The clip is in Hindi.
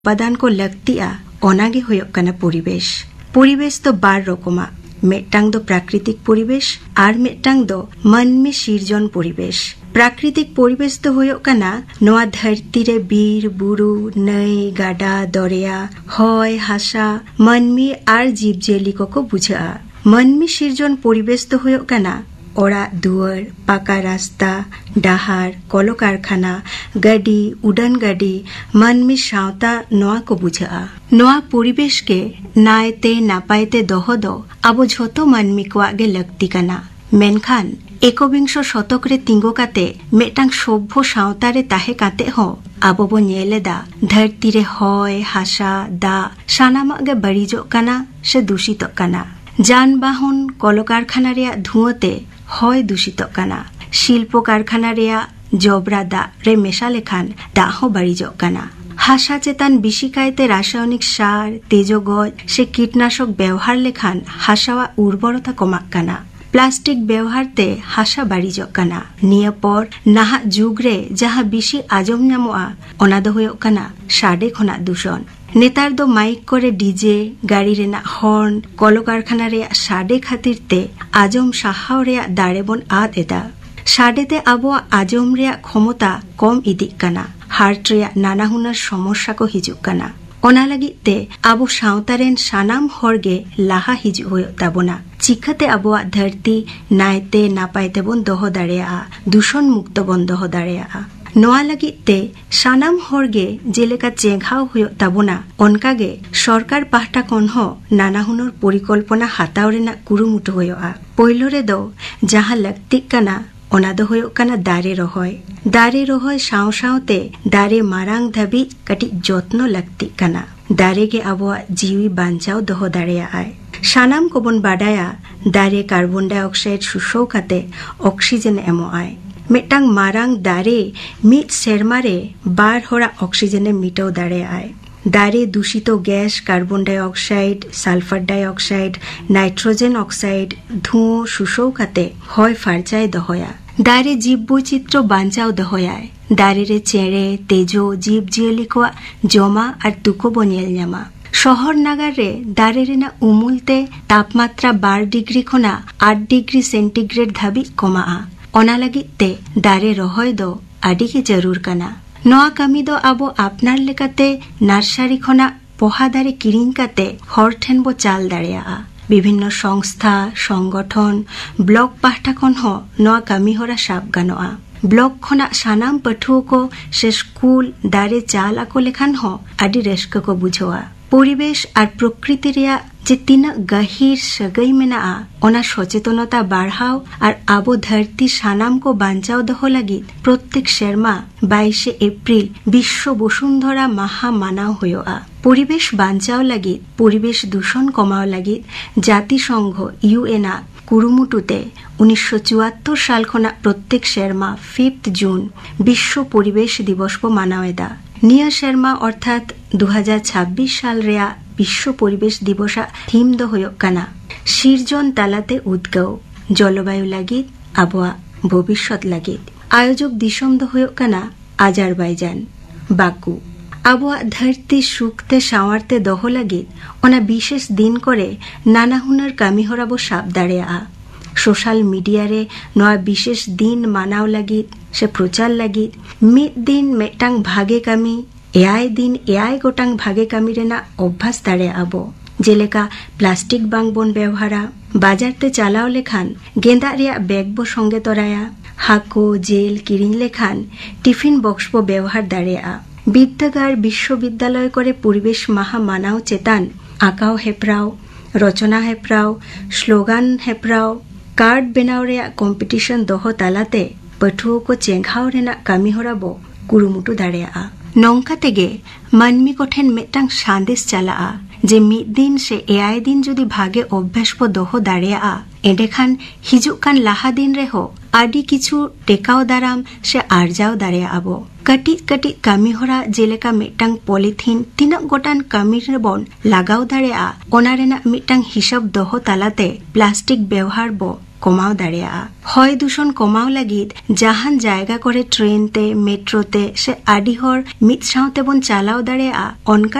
उपादान को लगतिया ओनागे होयोग कना परिवेश। परिवेश तो बार रकमा, मेटांग दो प्राकृतिक परिवेश और मेटांग दो मानवी सिरजन परिवेश। प्राकृतिक परिवेश तो होयोग कना नोआ धरती रे बीर बुरु नई गाडा दरिया हय हासा मानवी और जीव जियाली को बुझा। मानवी सिरजन परिवेश तो होयोग कना ओड़ा दुआर पाका रास्ता डाहार कलकारखाना गाड़ी उड़ान गाड़ी मानवी सावता नोआ को बुझा। नोआ परिवेश के नायते नापायते दोहो दो आबो झोतो मानवी को आगे लगती कना। मेनखान एकविंश शतक रे तिंगो काते मेटांग सभ्य सावता रे ताहे काते हो आबो बो नेलेदा धरती रे हय हासा दा सानामा गे बाड़िजो कना से दूषित कना। जानबाहन कलकारखाना रे धुआते हय दूषित कना। शिल्प कारखाना रे जबरा दा रे मेशा लेखान दा हो बाड़िजो कना। हासा चेतान बिशिकायते रासायनिक सार तेजोगज से कीटनाशक व्यवहार लेखान हासावा उर्बरता कमाक कना। प्लास्टिक व्यवहारते हासा बाड़िजो कना। निया पर नाहा जुग रे जहाँ बिशी आजम नामोआ ओना दो होयोग कना साडे खना दूषण। नेतार दो माइक करे डीजे गाड़ी रेना हॉर्न कलकारखाना रे साडे खातिर ते आजम साहाव रे दाड़े बन आद एदा। साडेते आबो आजम रे क्षमता कम इदिक कना। हार्ट रे नाना हुनार समस्या को हिजुक कना। ओना लगी ते आबो सावतारेन सानाम हरगे लाहा हिजु होयो ताबोना। चिकाते आबो धरती नायते नापायते बन दोहो दाड़ेया दूषण मुक्त बन दोहो दाड़ेया। नोआ लगी ते सानाम हरगे जेलेका चेघाव होयो ताबोना ओनकागे सरकार पाहटा खन हो नाना हुनर परिकल्पना हाताव रेना कुरुमुटु होयोआ। पयलो रे दो जहाँ लगतिक कना ओना दो होयोग कना दारे रहोय। दारे रहोय साव सावते दारे मारांग धाबी कटी जत्न लगतिक कना। दारे के आबो जीवी बांचाव दोहो दाड़ेया आय। सानाम को बन बाडाया दारे कार्बन डाइऑक्साइड सुसौ काते ऑक्सीजन एमो आय। मेटांग मारांग दारे मिट सेरमारे बार होरा ऑक्सीजने मिटाव दाड़े आय। दारे दूषित gas carbon dioxide sulphur dioxide nitrogen oxide धुओ सुसौ काते हय फारचाय दहोया। दारे जीव बৈচিত্র্য बांचाव दहोयाय। दारे रे चेरे तेजो जीव जियाली को जमा और तुको बनियल न्यामा। शहर नागार रे दारे रेना उमुलते तापमात्रा 12 डिग्री खना 8 डिग्री सेंटीग्रेड धाबी कमा। ओना लगी ते दारे रहोय दो आडी के जरूर कना। नोआ कामी दो आबो आपनार लेकाते नार्सारी खना पोहा दारे किरिंग काते हर ठेन बो चाल दाड़ेया। विभिन्न संस्था संगठन ब्लॉक पाहटा खन हो नोआ कामी होरा साब गानोआ। ब्लॉक खना सानाम पठुओ को से स्कूल दारे चाल आको लेखान हो आडी रेस्क को बुझोआ। परिवेश और प्रकृति रेया जे तीना गहीर सगई मेना ओना सचेतनता बाढ़ाव और आबो धरती सानाम को बांचाव दहो लगी प्रत्येक शर्मा 22 एप्रिल विश्व वसुंधरा माहा मानाव होयोआ। परिवेश बांचाव लगी परिवेश दूषण कमाव लगी जातिसंघ यूएन कुरुमुटुते 1974 साल खना प्रत्येक शर्मा 5 जून विश्व परिवेश दिवस को मानावेदा। निया शर्मा अर्थात 2026 साल रेया विश्व परिवेश दिवसा थीम दो होयोग कना सिरजन तालाते उद्गाव जलवायु लगी आबोआ भविष्यत लगी। आयोजक दिसम दो होयोग कना आजारबाईजान बाकू। आबोआ धरती सुखते सावारते दहो लगी ओना विशेष दिन करे नाना हुनर कामी होराबो साब दाड़ेया। सोशल मीडिया रे नोआ विशेष दिन मानाव लगी से प्रचार लगी मिद दिन मेटांग भागे कामी एआई दिन एआई गोटांग भागे कामी रेना अभ्यास दाड़े आबो। जेलेका प्लास्टिक बांग बन व्यवहारा बाजारते चालाव लेखान गेंदा रेया बैग बो संगे तोराया हाको जेल किरिंग लेखान टिफिन बक्स बो व्यवहार दाड़ेया। विद्यागार विश्वविद्यालय करे परिवेश माहा मानाव चेतान आकाव हेपराव रचना हेपराव स्लोगान हेपराव कार्ड बेनाव रेया कम्पिटिशन दोहो तालाते पठुओ को चेंघाव रेना कामी होराबो कुरुमुटु दाड़ेया। नौका तेगे मानमी कोठेन मेटांग सादेश चला जे मिद दिन से एआई दिन जुदी भागे अभ्यास को दोहो दाड़ेया एंडेखान हिजुकान लाहा दिन रे हो आडी किछु टेकाव दाराम से आरजाव दाड़ेया आबो। कटी कटी कामी होरा जेलेका मेटांग पॉलिथीन तीनक गोटान कामी रे बन लगाव दाड़ेया ओना रेना मेटांग हिसाब दोहो तालाते प्लास्टिक व्यवहार बो कमाव दाड़ेया हय दूषण कमाव लागिद जहान जायगा करे ट्रेन ते मेट्रो ते से आडी हर मिद सावते बन चालाव दाड़ेया